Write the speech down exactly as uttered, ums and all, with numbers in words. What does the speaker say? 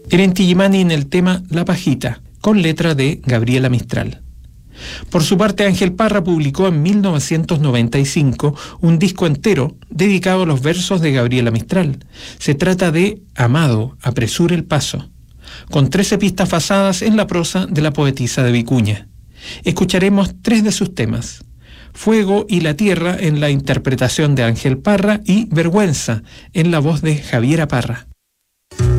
Era Inti Illimani en el tema La Pajita, con letra de Gabriela Mistral. Por su parte, Ángel Parra publicó en mil novecientos noventa y cinco un disco entero dedicado a los versos de Gabriela Mistral. Se trata de Amado, apresure el paso, con trece pistas basadas en la prosa de la poetisa de Vicuña. Escucharemos tres de sus temas: Fuego y la Tierra en la interpretación de Ángel Parra y Vergüenza en la voz de Javiera Parra.